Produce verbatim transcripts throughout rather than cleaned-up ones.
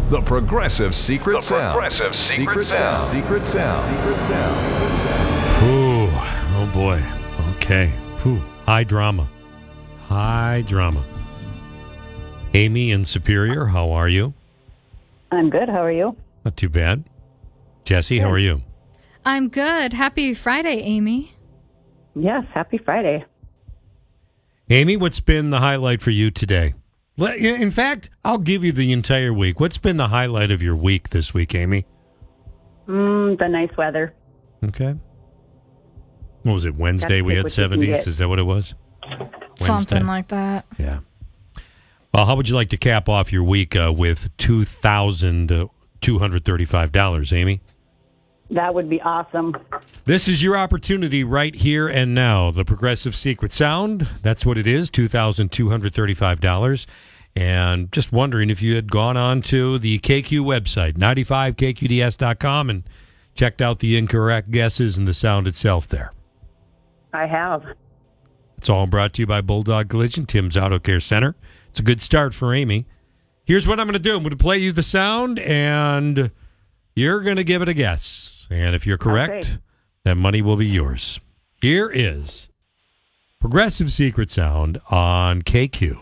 The Progressive Secret The Sound. Progressive Secret Secret Sound. Secret Sound. Secret Sound. Ooh, oh boy. Okay. Ooh, high drama. High drama. Amy in Superior, how are you? I'm good. How are you? Not too bad. Jesse, how are you? I'm good. Happy Friday, Amy. Yes, happy Friday. Amy, what's been the highlight for you today? Well, in fact, I'll give you the entire week. What's been the highlight of your week this week, Amy? Mm, the nice weather. Okay. What was it, Wednesday? Gotta We take had what you can seventies. get. Is that what it was? Something Wednesday? like that. Yeah. Well, how would you like to cap off your week uh, with two thousand two hundred thirty-five dollars, Amy? That would be awesome. This is your opportunity right here and now. The Progressive Secret Sound, that's what it is, two thousand two hundred thirty-five dollars. And just wondering if you had gone on to the K Q website, ninety-five K Q D S dot com, and checked out the incorrect guesses and the sound itself there. I have. It's all brought to you by Bulldog Collision, Tim's Auto Care Center. It's a good start for Amy. Here's what I'm going to do. I'm going to play you the sound, and you're going to give it a guess. And if you're correct, Okay. that money will be yours. Here is Progressive Secret Sound on K Q.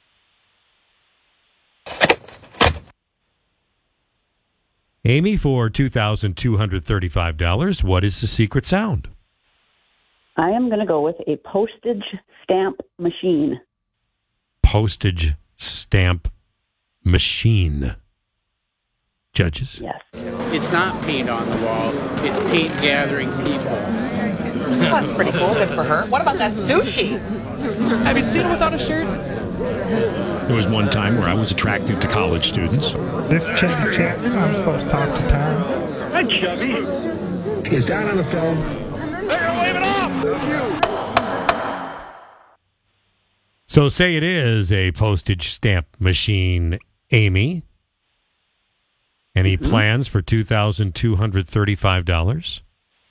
Amy, for two thousand two hundred thirty-five dollars, what is the secret sound? I am going to go with a postage stamp machine. Postage stamp machine. Judges? Yes. It's not paint on the wall. It's paint gathering people. That's pretty cool. Good for her. What about that sushi? Have you seen it without a shirt? There was one time where I was attractive to college students. This Chevy Check, I'm supposed to talk to Tom. Hi, Chevy. Is Don on the phone? They're waving off. Thank you. So say it is a postage stamp machine, Amy. Any Mm-hmm. plans for two thousand two hundred thirty-five dollars?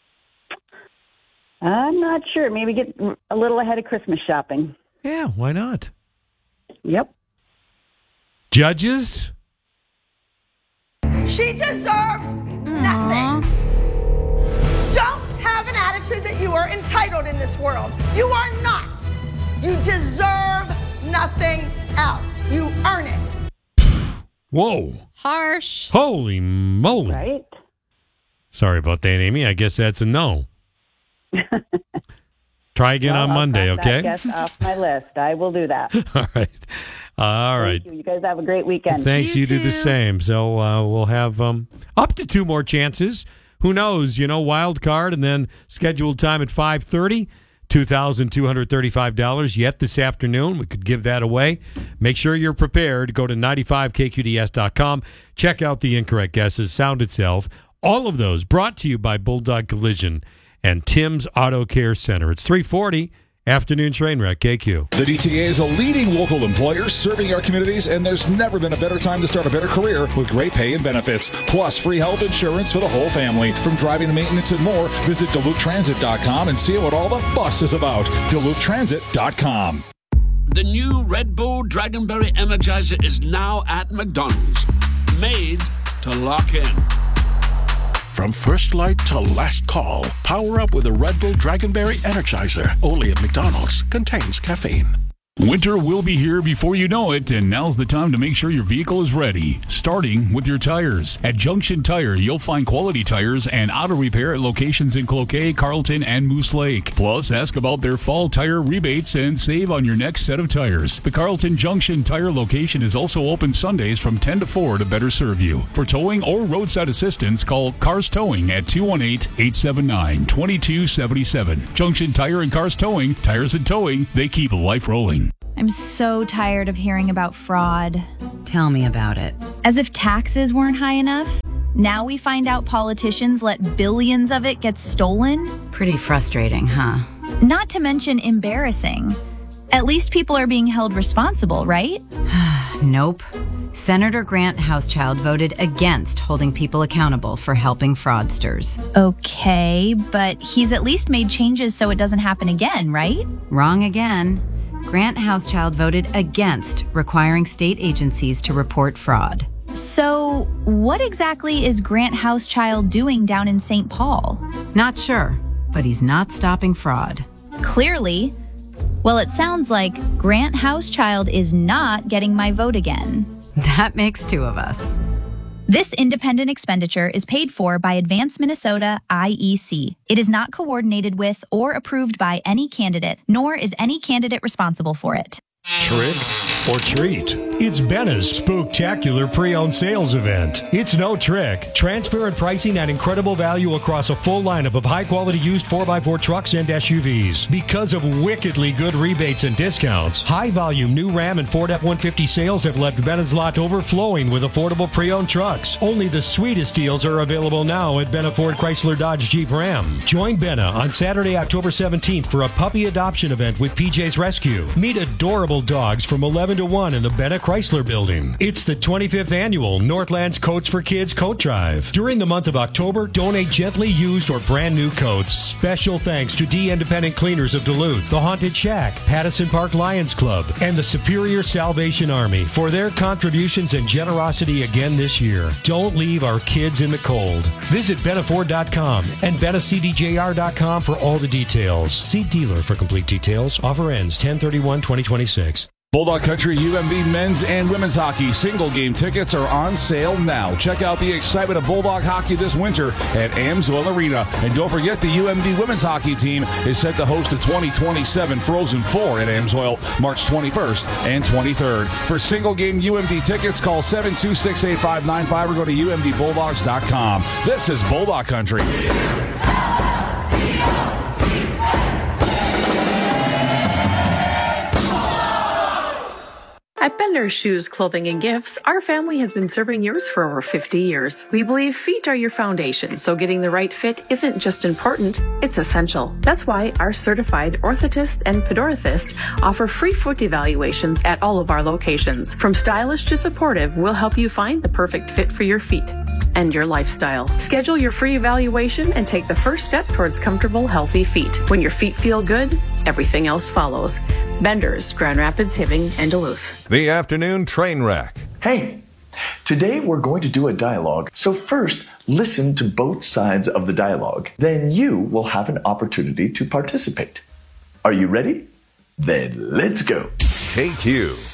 I'm not sure. Maybe get a little ahead of Christmas shopping. Yeah, why not? Yep. Judges? She deserves nothing. Don't have an attitude that you are entitled in this world. You are not. You deserve nothing else. You earn it. Whoa. Harsh. Holy moly. Right? Sorry about that, Amy. I guess that's a no. Try again Well, on I'll Monday, cross okay? that guess off my list. I will do that. All right. All right. Thank you. You guys have a great weekend. Thanks. You You, do the too. same. So uh, we'll have um, up to two more chances. Who knows? You know, wild card and then scheduled time at five thirty. two thousand two hundred thirty-five dollars yet this afternoon. We could give that away. Make sure you're prepared. Go to ninety-five K Q D S dot com. Check out the incorrect guesses, sound itself. All of those brought to you by Bulldog Collision and Tim's Auto Care Center. It's three forty, afternoon train wreck, K Q. The D T A is a leading local employer serving our communities, and there's never been a better time to start a better career with great pay and benefits, plus free health insurance for the whole family. From driving to maintenance and more, visit Duluth Transit dot com and see what all the fuss is about. Duluth Transit dot com. The new Red Bull Dragonberry Energizer is now at McDonald's. Made to lock in. From first light to last call, power up with a Red Bull Dragonberry Energizer. Only at McDonald's. Contains caffeine. Winter will be here before you know it, and now's the time to make sure your vehicle is ready, starting with your tires. At Junction Tire, you'll find quality tires and auto repair at locations in Cloquet, Carlton, and Moose Lake. Plus, ask about their fall tire rebates and save on your next set of tires. The Carlton Junction Tire location is also open Sundays from ten to four to better serve you. For towing or roadside assistance, call Cars Towing at two one eight, eight seven nine, two two seven seven. Junction Tire and Cars Towing, tires and towing, they keep life rolling. I'm so tired of hearing about fraud. Tell me about it. As if taxes weren't high enough. Now we find out politicians let billions of it get stolen. Pretty frustrating, huh? Not to mention embarrassing. At least people are being held responsible, right? Nope. Senator Grant Housechild voted against holding people accountable for helping fraudsters. Okay, but he's at least made changes so it doesn't happen again, right? Wrong again. Grant Housechild voted against requiring state agencies to report fraud. So, what exactly is Grant Housechild doing down in Saint Paul? Not sure, but he's not stopping fraud. Clearly. Well, it sounds like Grant Housechild is not getting my vote again. That makes two of us. This independent expenditure is paid for by Advance Minnesota I E C. It is not coordinated with or approved by any candidate, nor is any candidate responsible for it. Trick or treat? It's Bena's Spooktacular Pre-Owned Sales Event. It's no trick. Transparent pricing at incredible value across a full lineup of high-quality used four by four trucks and S U Vs. Because of wickedly good rebates and discounts, high-volume new Ram and Ford F one fifty sales have left Bena's lot overflowing with affordable pre-owned trucks. Only the sweetest deals are available now at Bena Ford Chrysler Dodge Jeep Ram. Join Bena on Saturday, October seventeenth for a puppy adoption event with P J's Rescue. Meet adorable dogs from eleven to one in the Bena Chrysler Building. It's the twenty-fifth annual Northlands Coats for Kids Coat Drive. During the month of October, donate gently used or brand new coats. Special thanks to D Independent Cleaners of Duluth, the Haunted Shack, Pattison Park Lions Club, and the Superior Salvation Army for their contributions and generosity again this year. Don't leave our kids in the cold. Visit Bena Ford dot com and Bena C D J R dot com for all the details. See dealer for complete details. Offer ends ten thirty-one twenty twenty-six. Bulldog Country U M B men's and women's hockey single game tickets are on sale now. Check out the excitement of Bulldog hockey this winter at Amsoil Arena. And don't forget the U M B women's hockey team is set to host the twenty twenty-seven Frozen Four at Amsoil March twenty-first and twenty-third. For single game U M B tickets, call seven two six, eight five nine five or go to U M B Bulldogs dot com. This is Bulldog Country. At Bender's Shoes, Clothing, and Gifts, our family has been serving yours for over fifty years. We believe feet are your foundation, so getting the right fit isn't just important, it's essential. That's why our certified orthotist and podorthist offer free foot evaluations at all of our locations. From stylish to supportive, we'll help you find the perfect fit for your feet and your lifestyle. Schedule your free evaluation and take the first step towards comfortable, healthy feet. When your feet feel good, everything else follows. Bender's, Grand Rapids, Hibbing, and Duluth. The afternoon train wreck. Hey, today we're going to do a dialogue. So first, listen to both sides of the dialogue. Then you will have an opportunity to participate. Are you ready? Then let's go. K Q.